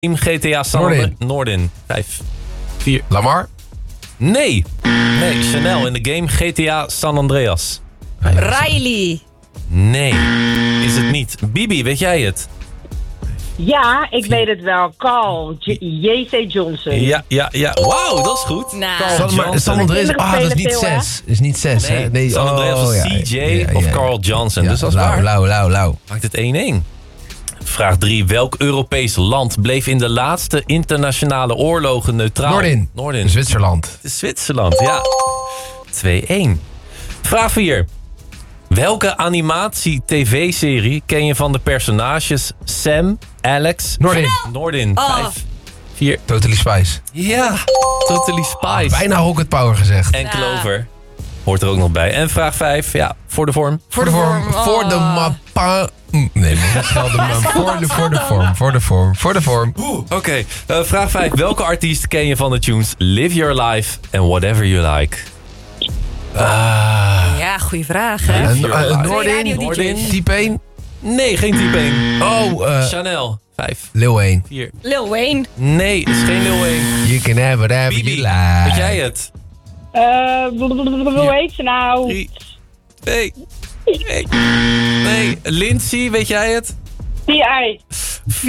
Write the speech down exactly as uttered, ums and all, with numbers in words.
G T A San Andreas. Noordin. Vijf, vier. Lamar? Nee. Nee, Chanel in de game G T A San Andreas. Riley. Nee, is het niet. Bibi, weet jij het? Ja, ik weet het wel. Carl. J C Johnson. Ja, ja, ja. Wauw, dat is goed. Nou. Carl San, Johnson. San Andreas, ah, dat is niet Veel, hè? zes. is niet zes, Nee, hè? Nee, San Andreas oh, was ja, C J ja, ja, of ja. Carl Johnson. Ja, Dus dat is lauw, waar. lauw, lauw, lauw. Maakt het één één. Vraag drie. Welk Europees land bleef in de laatste internationale oorlogen neutraal? Noordin. Noordin. Zwitserland. Het is Zwitserland, ja. twee één. Vraag vier. Welke animatie-tv-serie ken je van de personages Sam, Alex... Noordin. Noordin. Oh. Vijf, vier. Totally Spice. Ja, Totally Spice. Bijna Rocket Power gezegd. En Clover. Hoort er ook nog bij. En vraag vijf. Ja, voor de vorm. Voor de vorm. Voor de mappa... Nee, nee, dat geldt maar. Voor de, voor de vorm. Voor de vorm. Voor de vorm. Oké, okay. uh, vraag vijf. Welke artiest ken je van de tunes Live Your Life and Whatever You Like? Ah. Ja, goede vraag, hè? Uh, Your Life. Noordin. Noordin. Type één. Nee, geen type één. Oh, uh, Chanel. Vijf, Lil Wayne. vier. Lil Wayne. Nee, het is geen Lil Wayne. You can have whatever you Bibi, like. weet jij het? Eh, hoe heet ze nou? Drie, twee, één. Nee, Lindsay, weet jij het? T I